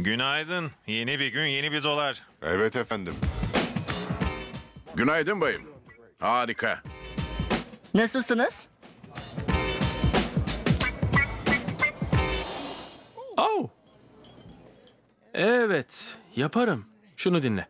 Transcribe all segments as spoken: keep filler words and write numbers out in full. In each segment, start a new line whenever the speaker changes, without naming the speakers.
Günaydın. Yeni bir gün, yeni bir dolar.
Evet efendim.
Günaydın bayım. Harika.
Nasılsınız?
Oh. Evet, yaparım. Şunu dinle.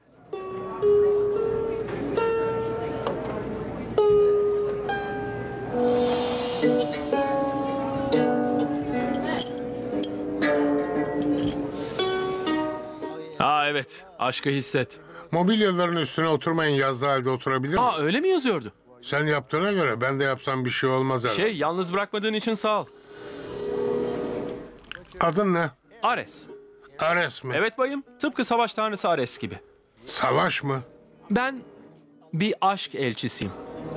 Aa evet, aşkı hisset.
Mobilyaların üstüne oturmayın yazdığı halde oturabilir mi?
Aa öyle mi yazıyordu?
Sen yaptığına göre ben de yapsam bir şey olmaz herhalde.
Şey, yalnız bırakmadığın için sağ ol.
Adın ne?
Ares.
Ares mi?
Evet bayım, tıpkı savaş tanrısı Ares gibi.
Savaş mı?
Ben bir aşk elçisiyim.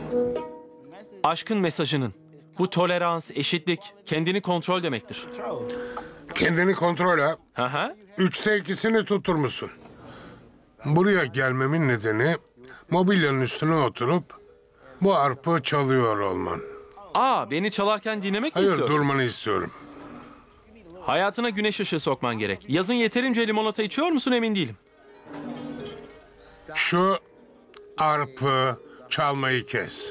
Aşkın mesajının. Bu tolerans, eşitlik, kendini kontrol demektir.
Kendini kontrol ha.
Aha.
Üçte ikisini tutturmuşsun. Buraya gelmemin nedeni mobilyanın üstüne oturup bu arpı çalıyor olman.
Aa, beni çalarken dinlemek mi
Hayır,
istiyorsun?
durmanı istiyorum.
Hayatına güneş ışığı sokman gerek. Yazın yeterince limonata içiyor musun emin değilim.
Şu arpı çalmayı kes.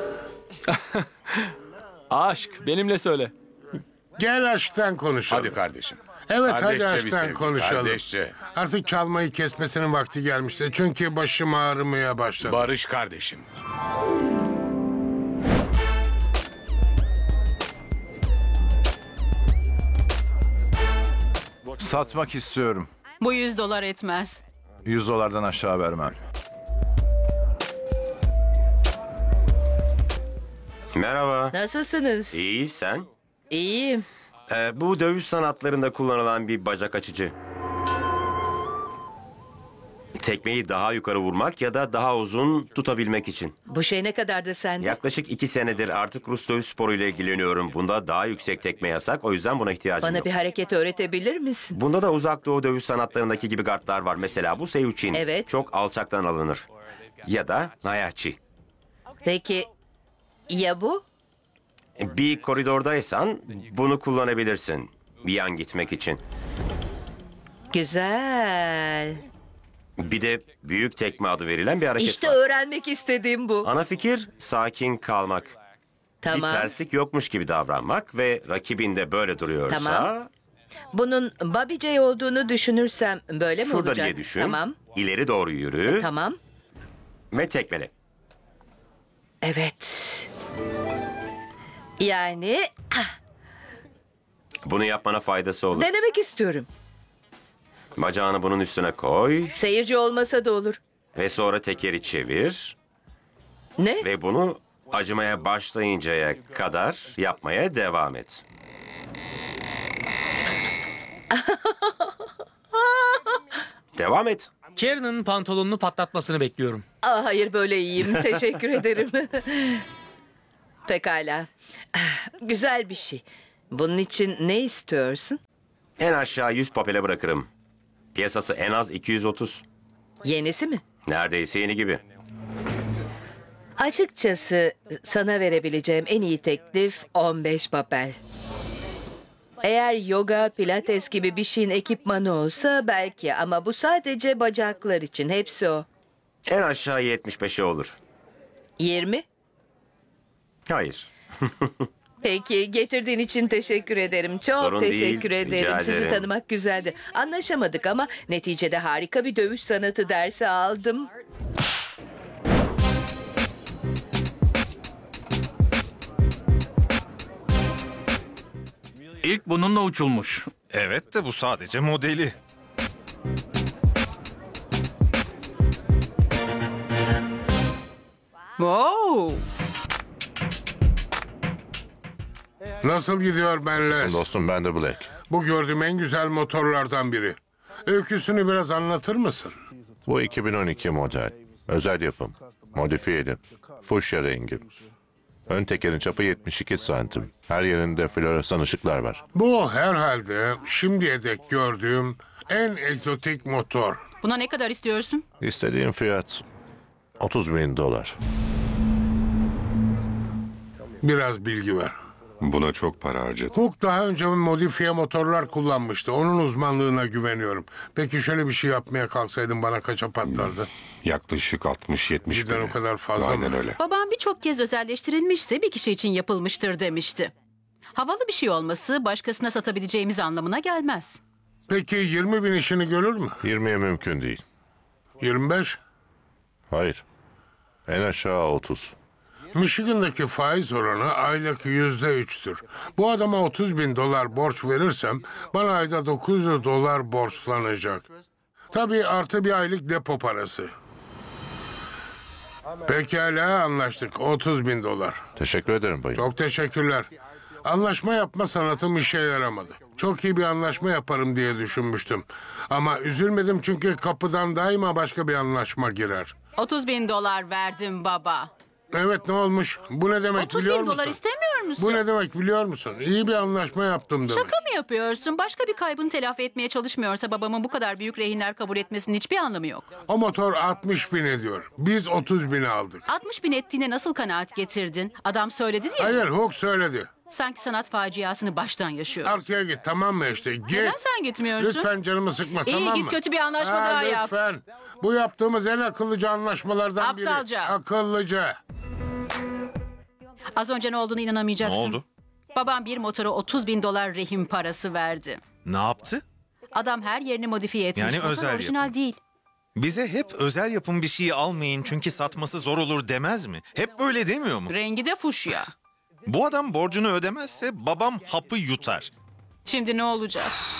Aşk, benimle söyle.
Gel aşktan konuşalım.
Hadi kardeşim.
Evet, hadi
Kardeşçe bir
aşktan
sevgi,
konuşalım.
kardeşçe.
Artık çalmayı kesmesinin vakti gelmişti. Çünkü başım ağrımaya başladı.
Barış kardeşim.
Satmak istiyorum.
Bu yüz dolar etmez.
Yüz dolardan aşağı vermem.
Merhaba.
Nasılsınız?
İyi sen?
İyiyim.
Ee, bu dövüş sanatlarında kullanılan bir bacak açıcı. Tekmeyi daha yukarı vurmak ya da daha uzun tutabilmek için.
Bu şey ne kadardı sende?
Yaklaşık iki senedir artık Rus dövüş sporuyla ilgileniyorum. Bunda daha yüksek tekme yasak. O yüzden buna ihtiyacım
Bana
yok.
bir hareket öğretebilir misin?
Bunda da uzak doğu dövüş sanatlarındaki gibi gardlar var. Mesela bu Seiuchin.
Evet.
Çok alçaktan alınır. Ya da Nayachi.
Peki ya bu?
Bir koridordaysan bunu kullanabilirsin. Bir yan gitmek için.
Güzel.
Bir de büyük tekme adı verilen bir hareket
İşte
var.
öğrenmek istediğim bu.
Ana fikir sakin kalmak. Bir
Tamam.
terslik yokmuş gibi davranmak ve rakibin de böyle duruyorsa...
Tamam. Bunun Bobby J olduğunu düşünürsem böyle mi
Şurada
olacak?
diye düşün.
Tamam.
İleri doğru yürü
Tamam.
ve tekmele.
Evet. Yani
Bunu yapmana faydası olur.
denemek istiyorum.
Bacağını bunun üstüne koy
Seyirci olmasa da olur.
ve sonra tekeri çevir.
Ne?
Ve bunu acımaya başlayıncaya kadar yapmaya devam et. Devam et.
Karen'ın pantolonunu patlatmasını bekliyorum.
Aa, hayır böyle iyiyim. Teşekkür ederim. Pekala. Güzel bir şey. Bunun için ne istiyorsun?
En aşağı yüz papele bırakırım. Piyasası en az iki yüz otuz.
Yenisi mi?
Neredeyse yeni gibi.
Açıkçası sana verebileceğim en iyi teklif on beş papel. Eğer yoga, pilates gibi bir şeyin ekipmanı olsa belki ama bu sadece bacaklar için. Hepsi o.
En aşağı yetmiş beşe olur.
yirmi?
Hayır.
Peki getirdiğin için teşekkür ederim. Çok
Sorun
teşekkür
değil,
ederim.
rica
Sizi
ederim.
tanımak güzeldi. Anlaşamadık ama neticede harika bir dövüş sanatı dersi aldım.
İlk bununla uçulmuş.
Evet de bu sadece modeli.
Wow.
Nasıl gidiyor benle?
Dostum ben de Black.
Bu gördüğüm en güzel motorlardan biri. Öyküsünü biraz anlatır mısın?
Bu iki bin on iki model. Özel yapım. Modifiyeli. Fuşya rengi. Ön tekerin çapı yetmiş iki santim. Her yerinde floresan ışıklar var.
Bu herhalde şimdiye dek gördüğüm en egzotik motor.
Buna ne kadar istiyorsun?
İstediğim fiyat otuz bin dolar.
Biraz bilgi ver.
Buna çok para harcadım.
Hook daha önce modifiye motorlar kullanmıştı. Onun uzmanlığına güveniyorum. Peki şöyle bir şey yapmaya kalksaydın bana kaça patlardı?
Yaklaşık altmış yetmiş bin.
Cidden o kadar fazla
Aynen
mı?
öyle.
Babam birçok kez özelleştirilmişse bir kişi için yapılmıştır demişti. Havalı bir şey olması başkasına satabileceğimiz anlamına gelmez.
Peki yirmi bin işini görür mü?
yirmiye mümkün değil.
yirmi beş?
Hayır. En aşağı otuz.
Michigan'daki faiz oranı aylık yüzde üçtür. Bu adama otuz bin dolar borç verirsem bana ayda dokuz yüz dolar borçlanacak. Tabii artı bir aylık depo parası. Pekala anlaştık. otuz bin dolar.
Teşekkür ederim bayım.
Çok teşekkürler. Anlaşma yapma sanatım işe yaramadı. Çok iyi bir anlaşma yaparım diye düşünmüştüm. Ama üzülmedim çünkü kapıdan daima başka bir anlaşma girer.
otuz bin dolar verdim baba.
Evet ne olmuş? Bu ne demek
otuz
biliyor
bin
musun?
dolar istemiyor musun?
Bu ne demek biliyor musun? İyi bir anlaşma yaptım demek.
Şaka mı yapıyorsun? Başka bir kaybını telafi etmeye çalışmıyorsa babamın bu kadar büyük rehinler kabul etmesinin hiçbir anlamı yok.
O motor altmış bin ediyor. Biz otuz bin aldık.
altmış bin ettiğine nasıl kanaat getirdin? Adam söyledi diye.
Hayır Hook söyledi.
Sanki sanat faciasını baştan yaşıyor.
Arkaya git tamam mı işte? Git.
Neden sen gitmiyorsun?
Lütfen canımı sıkma
İyi,
tamam mı?
git kötü bir anlaşma
Ha,
daha yap.
Lütfen. Bu yaptığımız en akıllıca anlaşmalardan biri.
Aptalca.
Akıllıca.
Az önce ne olduğunu
Ne
inanamayacaksın.
oldu?
Babam bir motora otuz bin dolar rehin parası verdi.
Ne yaptı?
Adam her yerini modifiye etmiş.
Yani
Motor
özel
orijinal
yapım.
değil.
Bize hep özel yapım bir şeyi almayın çünkü satması zor olur demez mi? Hep böyle demiyor mu?
Rengi de fuşya.
Bu adam borcunu ödemezse babam hapı yutar.
Şimdi ne olacak?